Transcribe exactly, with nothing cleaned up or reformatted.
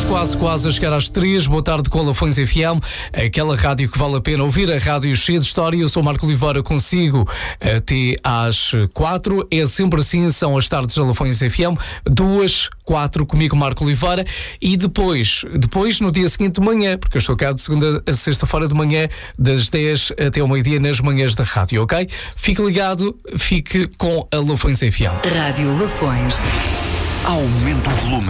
Estamos quase, quase a chegar às três. Boa tarde com a Lafões F M, aquela rádio que vale a pena ouvir, a rádio cheia de história. Eu sou Marco Oliveira, consigo até às quatro. É sempre assim, são as tardes da Lafões F M, duas, quatro, comigo Marco Oliveira. E depois, depois no dia seguinte de manhã, porque eu estou cá de segunda a sexta-feira de manhã, das dez até ao meio-dia nas manhãs da rádio, ok? Fique ligado, fique com a Lafões F M. Rádio Lafões. Aumenta o volume.